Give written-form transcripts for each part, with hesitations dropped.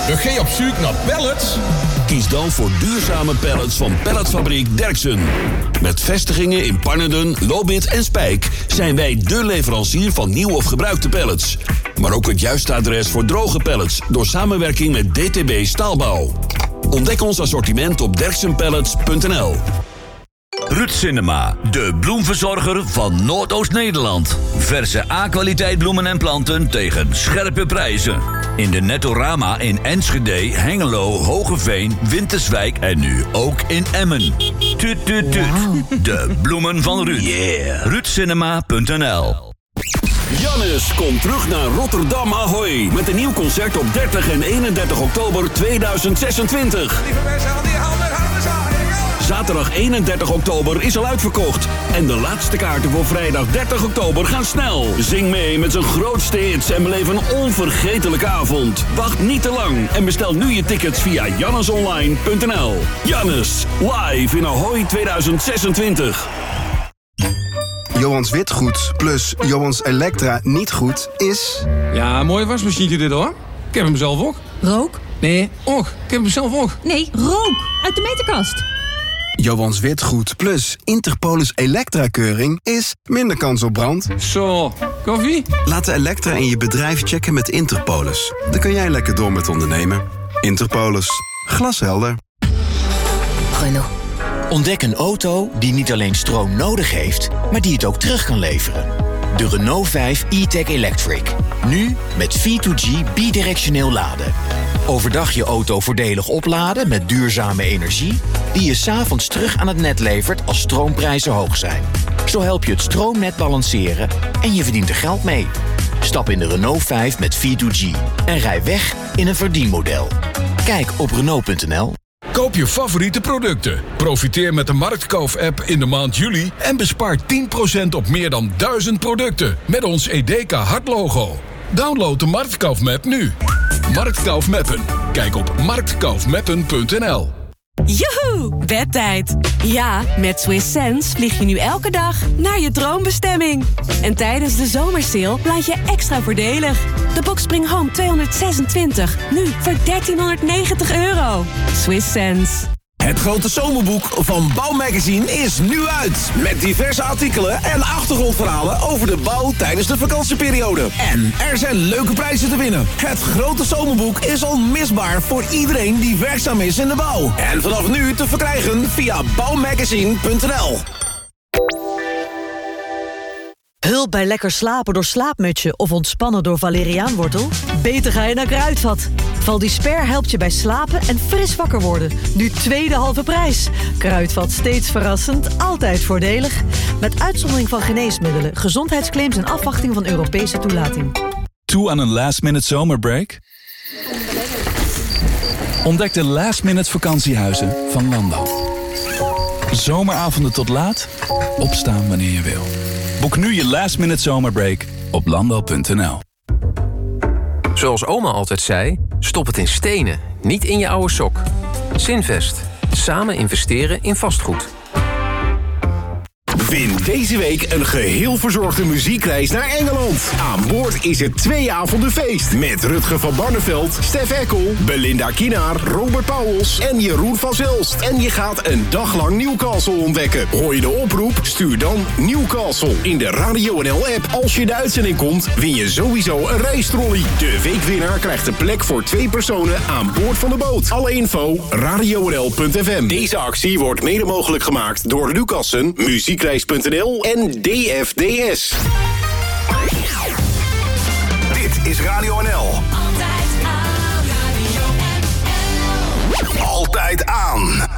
Ga je op zoek naar pallets? Kies dan voor duurzame pallets van Pelletfabriek Derksen. Met vestigingen in Pannerden, Lobith en Spijk zijn wij dé leverancier van nieuw of gebruikte pallets. Maar ook het juiste adres voor droge pallets door samenwerking met DTB Staalbouw. Ontdek ons assortiment op derksenpallets.nl. Ruud Cinema, de bloemverzorger van Noordoost-Nederland. Verse A-kwaliteit bloemen en planten tegen scherpe prijzen. In de Nettorama in Enschede, Hengelo, Hogeveen, Winterswijk en nu ook in Emmen. Tut, tut, tut. Wow. De bloemen van Ruud. Yeah. RuudCinema.nl. Jannes komt terug naar Rotterdam Ahoy met een nieuw concert op 30 en 31 oktober 2026. Lieve mensen, al die handen zagen. Zaterdag 31 oktober is al uitverkocht. En de laatste kaarten voor vrijdag 30 oktober gaan snel. Zing mee met zijn grootste hits en beleef een onvergetelijke avond. Wacht niet te lang en bestel nu je tickets via jannesonline.nl. Jannes, live in Ahoy 2026. Johans Witgoed plus Johans Elektra niet goed is... Ja, mooie wasmachine dit hoor. Ik heb hem zelf ook. Rook? Nee, och, ik heb hem zelf ook. Nee, rook! Uit de meterkast. Johans Witgoed plus Interpolis Elektra-keuring is minder kans op brand. Zo, koffie? Laat de Elektra in je bedrijf checken met Interpolis. Dan kun jij lekker door met ondernemen. Interpolis. Glashelder. Renault. Ontdek een auto die niet alleen stroom nodig heeft, maar die het ook terug kan leveren. De Renault 5 e-Tech Electric. Nu met V2G bidirectioneel laden. Overdag je auto voordelig opladen met duurzame energie, die je 's avonds terug aan het net levert als stroomprijzen hoog zijn. Zo help je het stroomnet balanceren en je verdient er geld mee. Stap in de Renault 5 met V2G en rij weg in een verdienmodel. Kijk op Renault.nl. Koop je favoriete producten. Profiteer met de Marktkoop-app in de maand juli en bespaar 10% op meer dan 1000 producten met ons Edeka hartlogo. Download de Marktkoop-map nu. Marktkoop-mappen. Kijk op marktkoopmappen.nl. Joehoe, bedtijd. Ja, met Swiss Sense vlieg je nu elke dag naar je droombestemming. En tijdens de zomersale laat je extra voordelig. De Box Spring Home 226, nu voor €1390. Swiss Sense. Het grote zomerboek van Bouwmagazine is nu uit. Met diverse artikelen en achtergrondverhalen over de bouw tijdens de vakantieperiode. En er zijn leuke prijzen te winnen. Het grote zomerboek is onmisbaar voor iedereen die werkzaam is in de bouw. En vanaf nu te verkrijgen via bouwmagazine.nl. Hulp bij lekker slapen door slaapmutsje of ontspannen door valeriaanwortel? Beter ga je naar Kruidvat. Valdisper helpt je bij slapen en fris wakker worden. Nu tweede halve prijs. Kruidvat, steeds verrassend, altijd voordelig. Met uitzondering van geneesmiddelen, gezondheidsclaims en afwachting van Europese toelating. Toe aan een last-minute zomerbreak? Ontdek de last-minute vakantiehuizen van Lando. Zomeravonden tot laat, opstaan wanneer je wil. Boek nu je last-minute zomerbreak op lando.nl. Zoals oma altijd zei, stop het in stenen, niet in je oude sok. Zinvest. Samen investeren in vastgoed. Win deze week een geheel verzorgde muziekreis naar Engeland. Aan boord is het 2 avonden feest. Met Rutger van Barneveld, Stef Eckel, Belinda Kienaar, Robert Pauwels en Jeroen van Zelst. En je gaat een dag lang Newcastle ontdekken. Hoor je de oproep? Stuur dan Newcastle in de Radio NL-app. Als je de uitzending komt, win je sowieso een reistrolley. De weekwinnaar krijgt een plek voor 2 personen aan boord van de boot. Alle info, radionl.fm. Deze actie wordt mede mogelijk gemaakt door Lucassen, muziekreis.nl en DFDS. Dit is Radio NL. Altijd aan Radio NL. Altijd aan.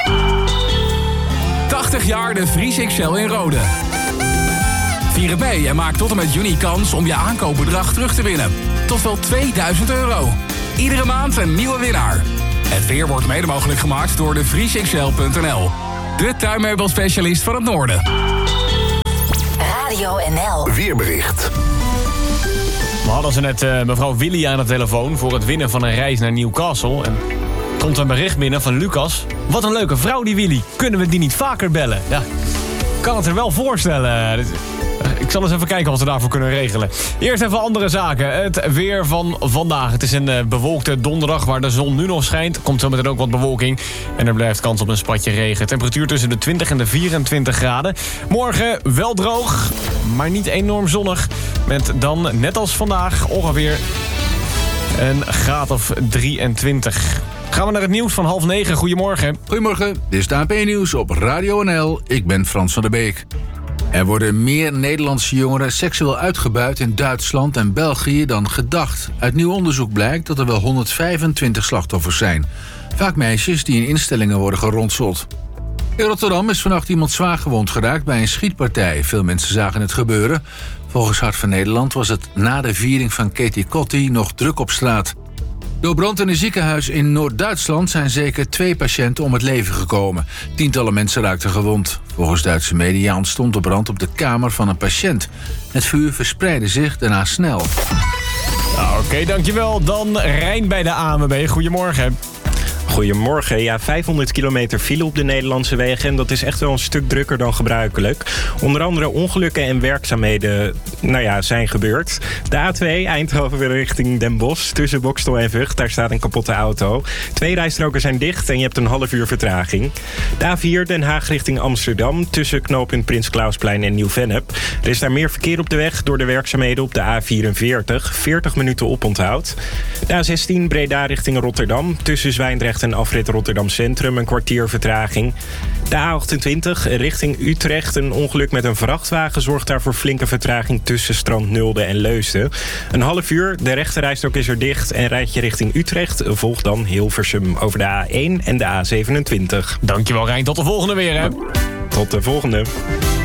80 jaar de Vries XL in Rode. Vier het mee en maak tot en met juni kans om je aankoopbedrag terug te winnen. Tot wel €2000. Iedere maand een nieuwe winnaar. Het weer wordt mede mogelijk gemaakt door de vriesxl.nl. De tuinmeubelspecialist van het Noorden. Radio NL. Weerbericht. We hadden ze net mevrouw Willy aan de telefoon voor het winnen van een reis naar Newcastle. En komt een bericht binnen van Lucas. Wat een leuke vrouw die Willy. Kunnen we die niet vaker bellen? Ja, kan het er wel voorstellen. Ik zal eens even kijken wat we daarvoor kunnen regelen. Eerst even andere zaken. Het weer van vandaag. Het is een bewolkte donderdag waar de zon nu nog schijnt. Komt zometeen ook wat bewolking. En er blijft kans op een spatje regen. Temperatuur tussen de 20 en de 24 graden. Morgen wel droog, maar niet enorm zonnig. Met dan, net als vandaag, ongeveer een graad of 23. Gaan we naar het nieuws van 8:30. Goedemorgen. Goedemorgen, dit is het ANP-nieuws op Radio NL. Ik ben Frans van der Beek. Er worden meer Nederlandse jongeren seksueel uitgebuit in Duitsland en België dan gedacht. Uit nieuw onderzoek blijkt dat er wel 125 slachtoffers zijn. Vaak meisjes die in instellingen worden geronseld. In Rotterdam is vannacht iemand zwaar gewond geraakt bij een schietpartij. Veel mensen zagen het gebeuren. Volgens Hart van Nederland was het na de viering van Katie Kotti nog druk op straat. Door brand in een ziekenhuis in Noord-Duitsland zijn zeker 2 patiënten om het leven gekomen. Tientallen mensen raakten gewond. Volgens Duitse media ontstond de brand op de kamer van een patiënt. Het vuur verspreidde zich daarna snel. Oké, dankjewel. Dan Rijn bij de ANWB. Goedemorgen. Goedemorgen. Ja, 500 kilometer file op de Nederlandse wegen. En dat is echt wel een stuk drukker dan gebruikelijk. Onder andere ongelukken en werkzaamheden zijn gebeurd. De A2 Eindhoven weer richting Den Bosch. Tussen Boxtel en Vught. Daar staat een kapotte auto. 2 rijstroken zijn dicht en je hebt een half uur vertraging. De A4 Den Haag richting Amsterdam. Tussen knooppunt Prins Klausplein en Nieuw-Vennep. Er is daar meer verkeer op de weg door de werkzaamheden op de A44. 40 minuten oponthoud. De A16 Breda richting Rotterdam. Tussen Zwijndrecht en afrit Rotterdam Centrum een kwartier vertraging. De A28 richting Utrecht. Een ongeluk met een vrachtwagen zorgt daarvoor flinke vertraging tussen Strand Nulde en Leusden. Een half uur, de rechterrijstrook is er dicht en rijd je richting Utrecht. Volg dan Hilversum over de A1 en de A27. Dankjewel Rijn, tot de volgende weer hè. Tot de volgende.